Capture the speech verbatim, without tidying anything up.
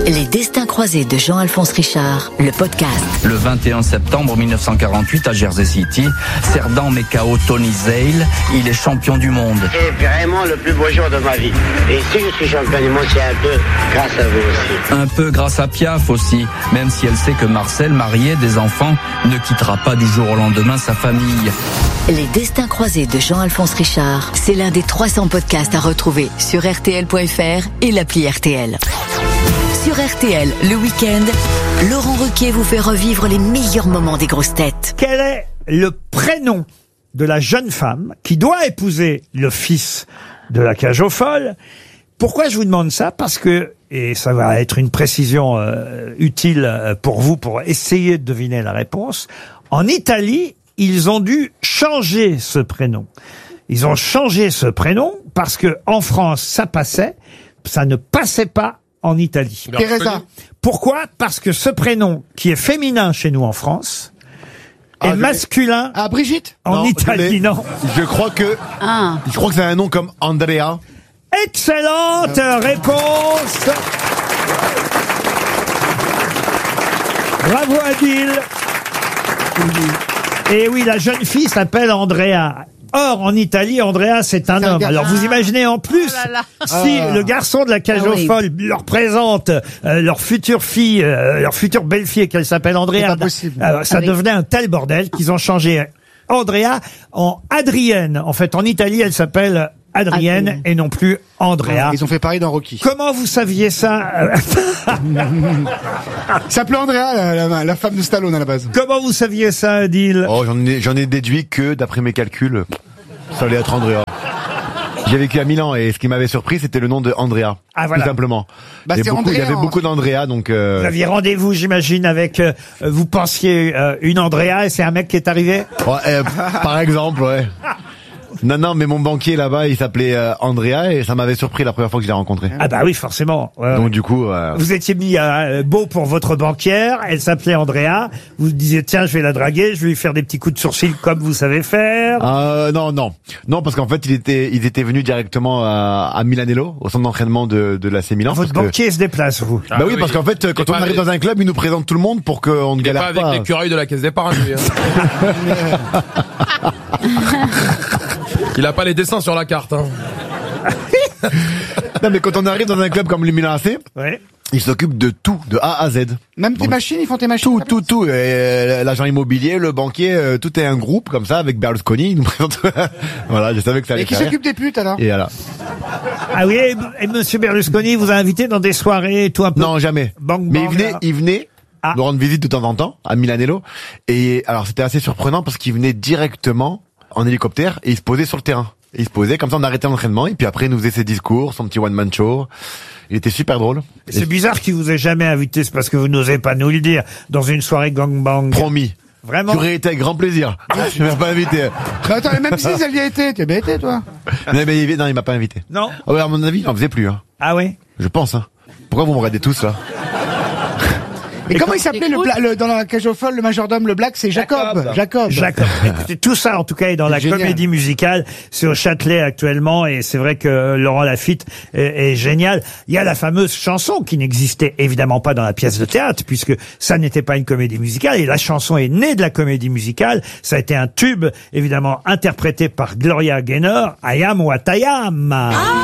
Les destins croisés de Jean-Alphonse Richard, le podcast. Le vingt et un septembre mille neuf cent quarante-huit à Jersey City, Cerdan met K O Tony Zale, il est champion du monde. C'est vraiment le plus beau jour de ma vie. Et si je suis champion du monde, c'est un peu grâce à vous aussi. Un peu grâce à Piaf aussi, même si elle sait que Marcel, marié, des enfants, ne quittera pas du jour au lendemain sa famille. Les destins croisés de Jean-Alphonse Richard, c'est l'un des trois cents podcasts à retrouver sur R T L point F R et l'appli R T L. Sur R T L, le week-end, Laurent Ruquier vous fait revivre les meilleurs moments des grosses têtes. Quel est le prénom de la jeune femme qui doit épouser le fils de la cage aux folles? Pourquoi je vous demande ça? Parce que, et ça va être une précision euh, utile pour vous pour essayer de deviner la réponse, en Italie, ils ont dû changer ce prénom. Ils ont changé ce prénom parce que en France, ça passait, ça ne passait pas en Italie. Teresa. Pourquoi? Parce que ce prénom, qui est féminin chez nous en France, Ah, est je- masculin Ah, Brigitte? en Non, Italie, je l'ai. non. Je crois que, Ah. je crois que c'est un nom comme Andrea. Excellente réponse. Bravo Adil. Et oui, la jeune fille s'appelle Andrea. Or, en Italie, Andrea, c'est un C'est un homme. gar- Alors, vous imaginez en plus, si Ah. le garçon de la cage Ah aux oui. folles leur présente euh, leur future fille, euh, leur future belle-fille, et qu'elle s'appelle Andrea, C'est pas possible. euh, ça Ah oui. devenait un tel bordel qu'ils ont changé Andrea en Adrienne. En fait, en Italie, elle s'appelle Adrienne Adrienne. et non plus Andrea. Ils ont fait pareil dans Rocky. Comment vous saviez ça? Il s'appelait Andrea, la, la- la femme de Stallone à la base. Comment vous saviez ça, Adil? Oh, j'en ai, j'en ai déduit que, d'après mes calculs, ça allait être Andrea. J'ai vécu à Milan et ce qui m'avait surpris, c'était le nom de Andrea. Ah, voilà. Tout simplement. Bah, il y c'est avait beaucoup, il y Andrea avait en- beaucoup d'Andrea, donc, euh, Vous aviez rendez-vous, j'imagine, avec... euh, vous pensiez euh, une Andrea et c'est un mec qui est arrivé? ouais, euh, par exemple, ouais. Non, non, mais mon banquier là-bas, il s'appelait euh, Andrea et ça m'avait surpris la première fois que je l'ai rencontré. Ah bah oui, forcément. Ouais, Donc ouais. du coup, euh, Vous étiez mis euh, beau pour votre banquière, elle s'appelait Andrea, vous disiez tiens je vais la draguer, je vais lui faire des petits coups de sourcil comme vous savez faire. euh, non, non, non, parce qu'en fait, il était, ils étaient venus directement à, à Milanello, au centre d'entraînement de, de l'A C Milan. Votre parce que- banquier se déplace, vous. Bah oui, parce qu'en fait, quand on pas arrive avec- dans un club, il nous présente tout le monde pour qu'on ne Il est pas galère avec pas. l'écureuil de la caisse d'épargne, lui. hein. Il a pas les dessins sur la carte. Hein. Non, mais quand on arrive dans un club comme le Milan A C, Ouais. il s'occupe de tout, de A à Z. Même tes Donc, machines, ils font tes machines. Tout, tout, tout. Et, euh, l'agent immobilier, le banquier, euh, tout est un groupe comme ça avec Berlusconi. Il nous présente. Voilà, je savais que ça allait Et qui faire rire. s'occupe des putes alors? Et voilà. Ah oui, et, et Monsieur Berlusconi vous a invité dans des soirées et tout un peu. Non, jamais. Bang, Mais il bang, venait, là. il venait Ah. nous rendre visite de temps en temps à Milanello. Et alors c'était assez surprenant parce qu'il venait directement en hélicoptère et il se posait sur le terrain. Et il se posait comme ça, on arrêtait l'entraînement et puis après il nous faisait ses discours, son petit one man show. Il était super drôle. C'est Et bizarre qu'il vous ait jamais invité, c'est parce que vous n'osez pas nous le dire, dans une soirée gangbang. promis. Vraiment? J'aurais été avec grand plaisir. Je m'ai pas invité. Mais attends, même si ça y a été, tu as bien été toi. Non, mais il, non, il m'a pas invité. Non? Ah ouais, à mon avis, il en faisait plus. Hein. Ah oui? Je pense. Hein. Pourquoi vous me regardez tous là? Et, comment il s'appelait le, bla- le- dans la cage aux folles, le majordome, le black, c'est Jacob. Jacob. Jacob. Écoutez, tout ça, en tout cas, est dans la Génial. comédie musicale. C'est au Châtelet actuellement, et c'est vrai que Laurent Lafitte est, est génial. Il y a la fameuse chanson qui n'existait évidemment pas dans la pièce de théâtre, puisque ça n'était pas une comédie musicale, et la chanson est née de la comédie musicale. Ça a été un tube, évidemment, interprété par Gloria Gaynor, I Am What I Am.